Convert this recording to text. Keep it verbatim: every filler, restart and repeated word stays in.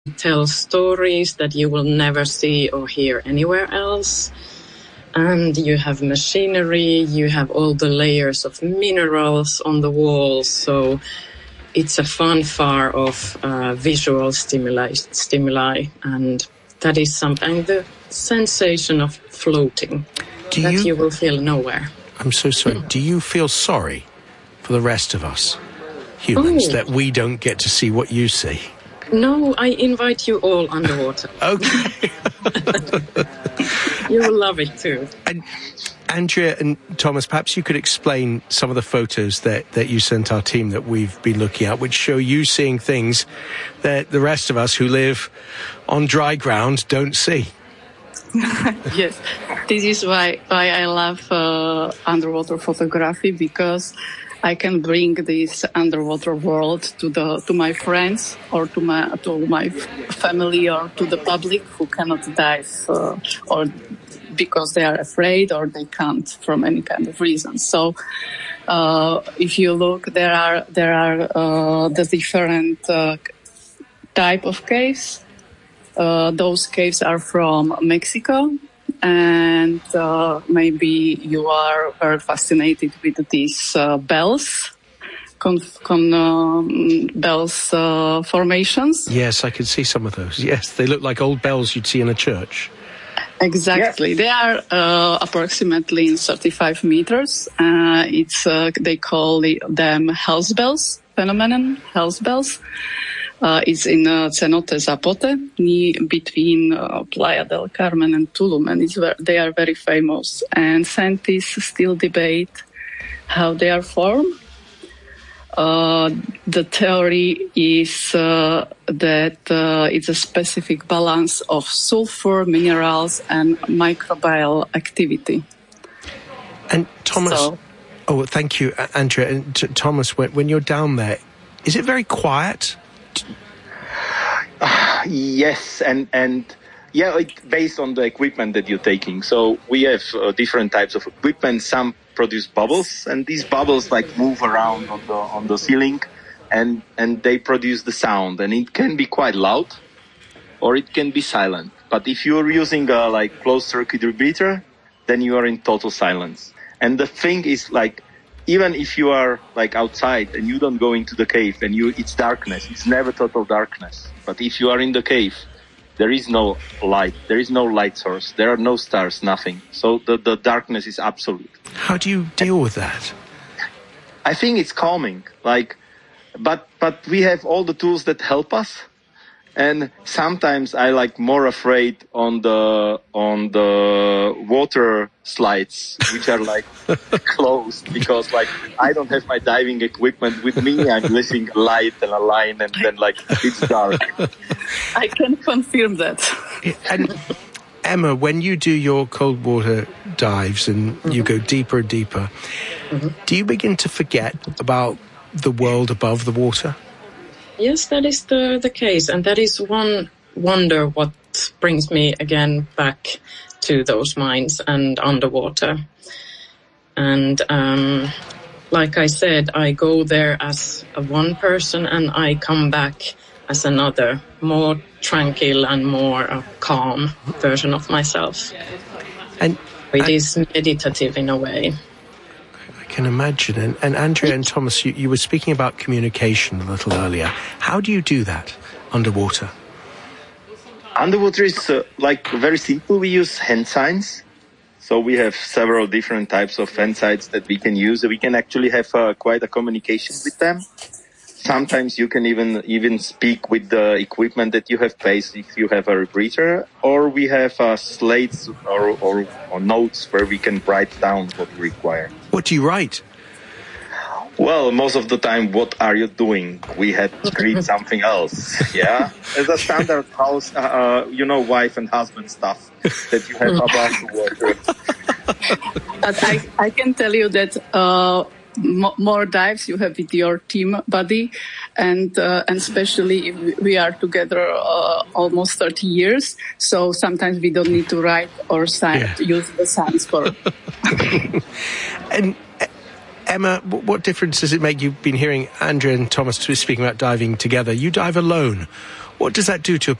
tell stories that you will never see or hear anywhere else. And you have machinery, you have all the layers of minerals on the walls. So it's a fanfare of uh, visual stimuli, stimuli, and that is something, the sensation of floating Do that you, you will feel nowhere. I'm so sorry. Do you feel sorry for the rest of us humans Oh. that we don't get to see what you see? No, I invite you all underwater. Okay. You will love it too. And Andrea and Thomas, perhaps you could explain some of the photos that, that you sent our team that we've been looking at, which show you seeing things that the rest of us who live on dry ground don't see. Yes, this is why why I love uh, underwater photography, because I can bring this underwater world to the to my friends or to my to my family or to the public who cannot dive uh, or because they are afraid or they can't from any kind of reason. So uh, if you look, there are there are uh, the different uh, type of caves. Uh, those caves are from Mexico, and uh, maybe you are very fascinated with these uh, bells, con, con um, bells uh, formations. Yes, I can see some of those. Yes, they look like old bells you'd see in a church. Exactly. Yes. They are uh, approximately in thirty-five meters. Uh, it's uh, they call the, them house bells phenomenon, house bells. Uh, it's in uh, Cenote Zapote, near, between uh, Playa del Carmen and Tulum, and it's very, they are very famous. And scientists still debate how they are formed. Uh, the theory is uh, that uh, it's a specific balance of sulfur, minerals, and microbial activity. And Thomas, So, oh, thank you, Andrea. And t- Thomas, when, when you're down there, is it very quiet? Uh, yes, and and yeah, it, based on the equipment that you're taking. So we have uh, different types of equipment. Some produce bubbles, and these bubbles like move around on the on the ceiling, and and they produce the sound, and it can be quite loud, or it can be silent. But if you're using a like closed circuit repeater, then you are in total silence. And the thing is like, even if you are like outside and you don't go into the cave and you, it's darkness, it's never total darkness. But if you are in the cave, there is no light, there is no light source, there are no stars, nothing. So the, the darkness is absolute. How do you deal with that? I think it's calming, like, but, but we have all the tools that help us. And sometimes I like more afraid on the on the water slides, which are like closed, because like I don't have my diving equipment with me. I'm missing a light and a line, and then like it's dark. I can confirm that. And Emma, when you do your cold water dives and mm-hmm. you go deeper and deeper, mm-hmm. do you begin to forget about the world above the water? Yes, that is the, the case. And that is one wonder what brings me again back to those mines and underwater. And um, like I said, I go there as a one person and I come back as another, more tranquil and more uh, calm version of myself. And it is meditative in a way. Can imagine. And, and Andrea and Thomas, you, you were speaking about communication a little earlier. How do you do that underwater? Underwater is uh, like very simple. We use hand signs. So we have several different types of hand signs that we can use. We can actually have uh, quite a communication with them. Sometimes you can even even speak with the equipment that you have placed if you have a rebreather, or we have uh, slates or, or, or notes where we can write down what we require. What do you write? Well, most of the time, what are you doing? We had to read something else, yeah? As a standard house, uh, you know, wife and husband stuff that you have above the water. But I, I can tell you that... Uh, more dives you have with your team buddy, and uh, and especially if we are together uh, almost thirty years, so sometimes we don't need to write or sign, yeah. use the signs for. And Emma, what difference does it make? You've been hearing Andrea and Thomas speaking about diving together. You dive alone. what does that do to a